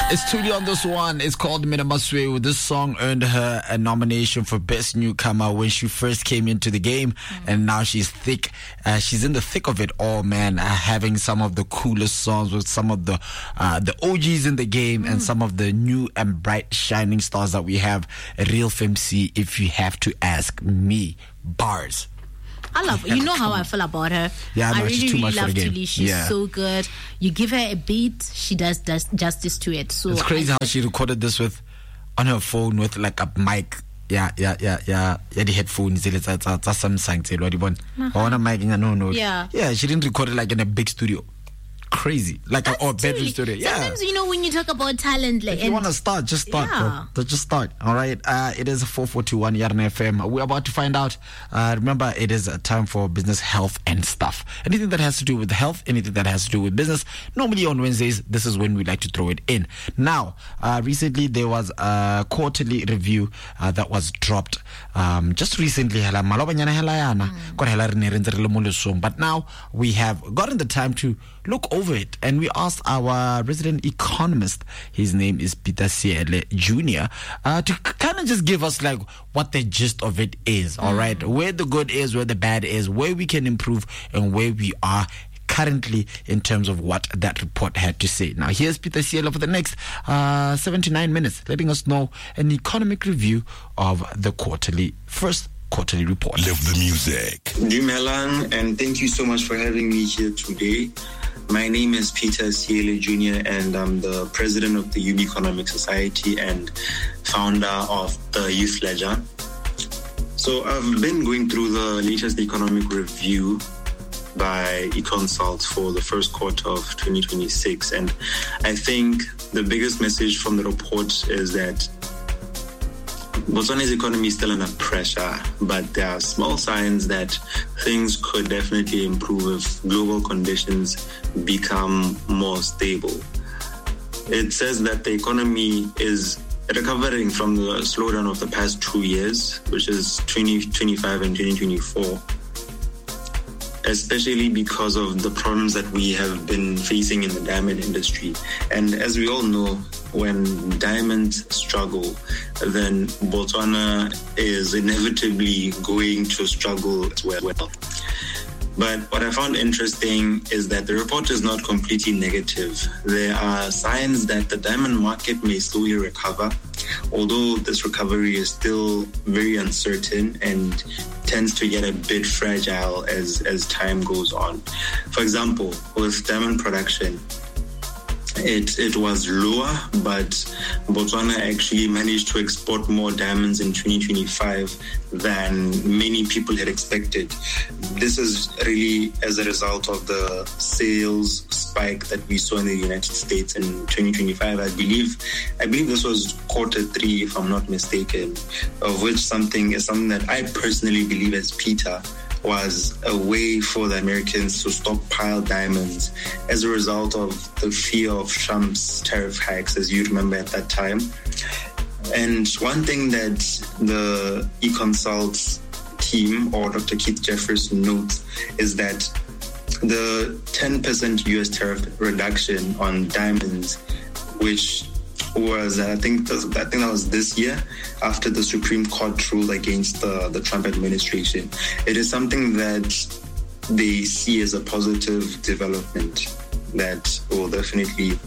It's Tuli on this one. It's called Minamaswe. This song earned her a nomination for Best Newcomer when she first came into the game, and now she's thick. She's in the thick of it all, man. Having some of the coolest songs with some of the OGs in the game and some of the new and bright shining stars that we have. A real FMC, if you have to ask me. Bars. I love her. You know how I feel about her. Yeah, I no, she's too really much love for the game. Tuli. She's so good. You give her a beat, she does justice to it. So it's crazy how she recorded this on her phone with like a mic. Yeah. The headphones. It's Samsung. No. Yeah, she didn't record it like in a big studio. Crazy, like a bedroom studio. Sometimes when you talk about talent, like, if you want to start, just start, bro. Just start. All right. It is 4421 Yarn FM. We're about to find out. Remember, it is a time for business, health, and stuff. Anything that has to do with health, anything that has to do with business. Normally on Wednesdays, this is when we like to throw it in. Now, recently there was a quarterly review that was dropped. Just recently, but now we have gotten the time to look over it, and we asked our resident economist, his name is Peter Siele Jr., to kind of just give us like what the gist of it is, all right? Where the good is, where the bad is, where we can improve, and where we are currently in terms of what that report had to say. Now, here's Peter Siele for the next 79 minutes, letting us know an economic review of the first quarterly report. Live the music. Dumelang, and thank you so much for having me here today. My name is Peter Siele Jr., and I'm the president of the UB Economic Society and founder of the Youth Ledger. So I've been going through the latest economic review by eConsult for the first quarter of 2026, and I think the biggest message from the report is that Botswana's economy is still under pressure, but there are small signs that things could definitely improve if global conditions become more stable. It says that the economy is recovering from the slowdown of the past 2 years, which is 2025 and 2024, especially because of the problems that we have been facing in the diamond industry. And as we all know, when diamonds struggle, then Botswana is inevitably going to struggle as well. But what I found interesting is that the report is not completely negative. There are signs that the diamond market may slowly recover, although this recovery is still very uncertain and tends to get a bit fragile as time goes on. For example, with diamond production, it was lower, but Botswana actually managed to export more diamonds in 2025 than many people had expected. This is really as a result of the sales spike that we saw in the United States in 2025. I believe this was Q3, if I'm not mistaken, of which something that I personally believe as Peter was a way for the Americans to stockpile diamonds as a result of the fear of Trump's tariff hikes, as you remember at that time. And one thing that the eConsult team, or Dr. Keith Jeffers, notes is that the 10% US tariff reduction on diamonds, which was, I think that was this year after the Supreme Court ruled against the Trump administration. It is something that they see as a positive development that will definitely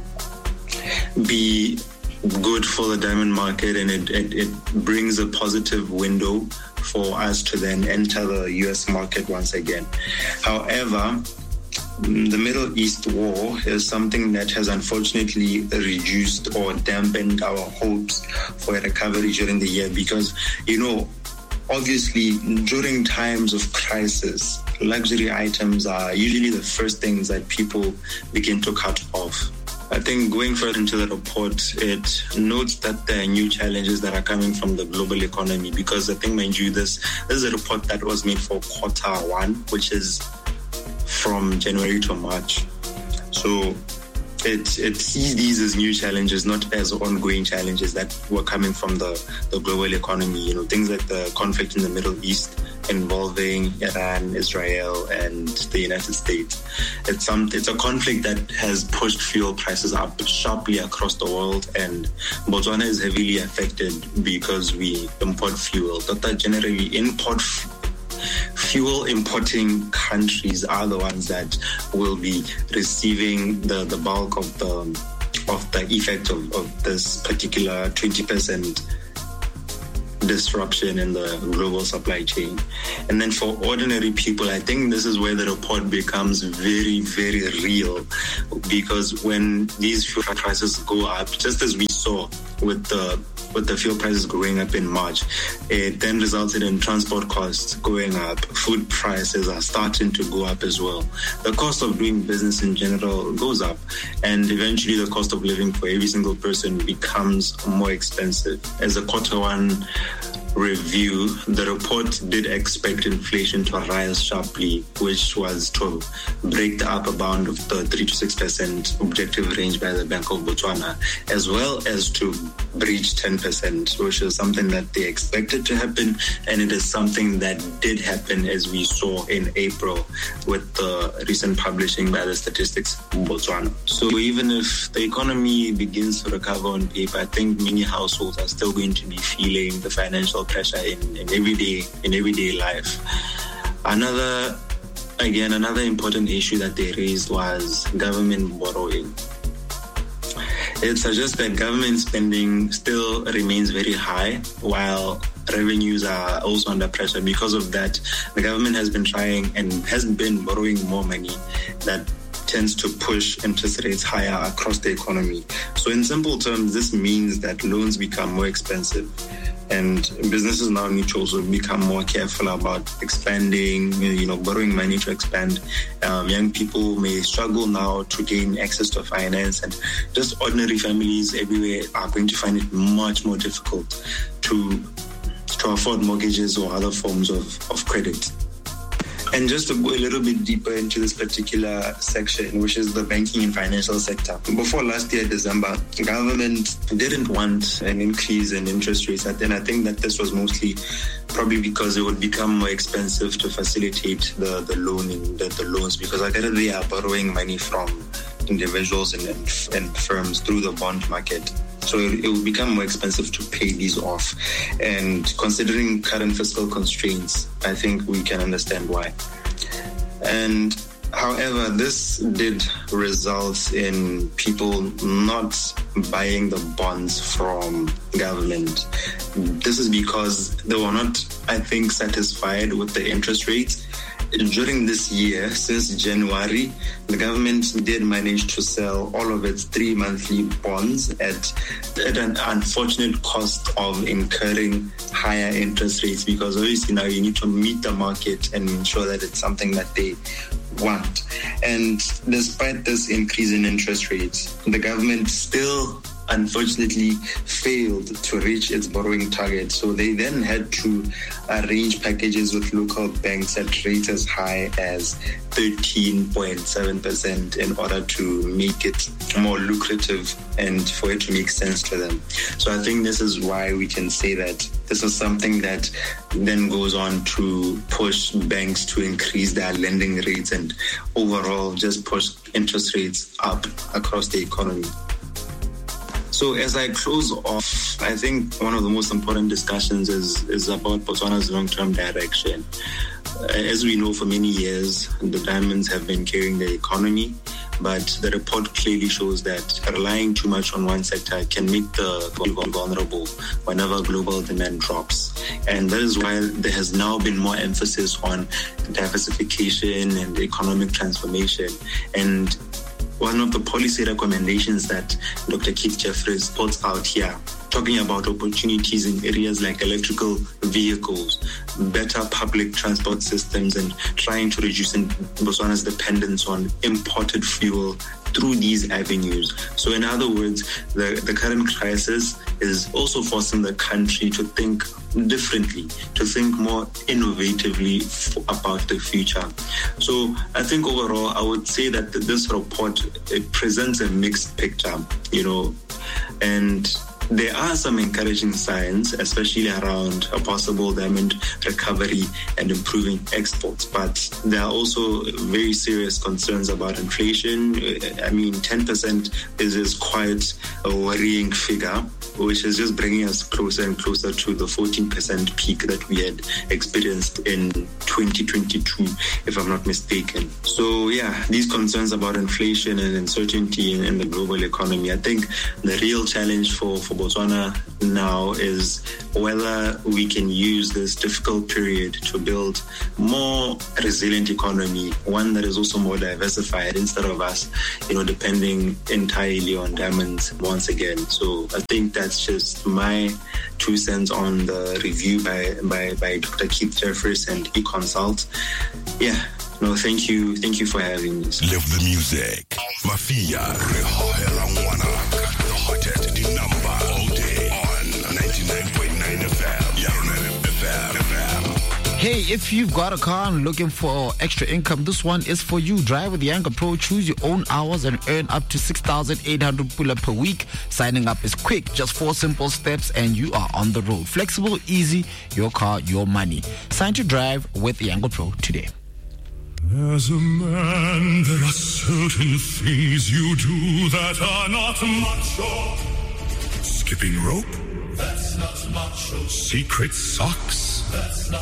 be good for the diamond market, and it brings a positive window for us to then enter the US market once again. However, the Middle East war is something that has unfortunately reduced or dampened our hopes for a recovery during the year because, obviously during times of crisis, luxury items are usually the first things that people begin to cut off. I think going further into the report, it notes that there are new challenges that are coming from the global economy because I think, mind you, this is a report that was made for Q1, which is from January to March. So it sees these as new challenges, not as ongoing challenges that were coming from the global economy. Things like the conflict in the Middle East involving Iran, Israel, and the United States. It's a conflict that has pushed fuel prices up sharply across the world, and Botswana is heavily affected because we import fuel. That generally fuel importing countries are the ones that will be receiving the bulk of the effect of this particular 20% disruption in the global supply chain. And then for ordinary people, I think this is where the report becomes very, very real, because when these fuel prices go up, just as we saw with the fuel prices going up in March, it then resulted in transport costs going up. Food prices are starting to go up as well. The cost of doing business in general goes up, and eventually the cost of living for every single person becomes more expensive. As a Q1 review, the report did expect inflation to rise sharply, which was to break the upper bound of the 3 to 6% objective range by the Bank of Botswana, as well as to breach 10%, which is something that they expected to happen, and it is something that did happen, as we saw in April with the recent publishing by the Statistics Botswana. So even if the economy begins to recover on paper, I think many households are still going to be feeling the financial pressure in everyday life. Another important issue that they raised was government borrowing. It suggests that government spending still remains very high, while revenues are also under pressure. Because of that, the government has been trying and has been borrowing more money that tends to push interest rates higher across the economy. So in simple terms, this means that loans become more expensive, and businesses now need to also become more careful about expanding, borrowing money to expand. Young people may struggle now to gain access to finance, and just ordinary families everywhere are going to find it much more difficult to afford mortgages or other forms of credit. And just to go a little bit deeper into this particular section, which is the banking and financial sector. Before last year, December, government didn't want an increase in interest rates. And I think that this was mostly probably because it would become more expensive to facilitate the loans, because I guess they are borrowing money from individuals and firms through the bond market. So it will become more expensive to pay these off. And considering current fiscal constraints, I think we can understand why. And however, this did result in people not buying the bonds from government. This is because they were not, I think, satisfied with the interest rates. During this year, since January, the government did manage to sell all of its 3 monthly bonds at an unfortunate cost of incurring higher interest rates, because obviously now you need to meet the market and ensure that it's something that they want. And despite this increase in interest rates, the government still unfortunately failed to reach its borrowing target. So they then had to arrange packages with local banks at rates as high as 13.7% in order to make it more lucrative and for it to make sense to them. So I think this is why we can say that this is something that then goes on to push banks to increase their lending rates and overall just push interest rates up across the economy. So as I close off, I think one of the most important discussions is about Botswana's long-term direction. As we know, for many years, the diamonds have been carrying the economy, but the report clearly shows that relying too much on one sector can make the vulnerable whenever global demand drops. And that is why there has now been more emphasis on diversification and economic transformation. And one of the policy recommendations that Dr. Keith Jeffries puts out here, talking about opportunities in areas like electrical vehicles, better public transport systems, and trying to reduce Botswana's dependence on imported fuel through these avenues. So in other words, the current crisis is also forcing the country to think differently, to think more innovatively about the future. So I think overall, I would say that this report, it presents a mixed picture, and there are some encouraging signs, especially around a possible diamond recovery and improving exports. But there are also very serious concerns about inflation. 10% is quite a worrying figure, which is just bringing us closer and closer to the 14% peak that we had experienced in 2022, if I'm not mistaken. So these concerns about inflation and uncertainty in the global economy, I think the real challenge for Botswana now is whether we can use this difficult period to build more resilient economy, one that is also more diversified, instead of us, depending entirely on diamonds once again. So I think that's just my 2 cents on the review by Dr. Keith Jeffers and eConsult. Thank you for having me. Live the music. Mafia, the hottest number all day on 99.9 FM. Hey, if you've got a car and looking for extra income, this one is for you. Drive with Yango Pro. Choose your own hours and earn up to 6,800 pula per week. Signing up is quick. Just 4 simple steps and you are on the road. Flexible, easy. Your car, your money. Sign to drive with Yango Pro today. As a man, there are certain things you do that are not macho. Skipping rope? That's not macho. Secret socks? That's not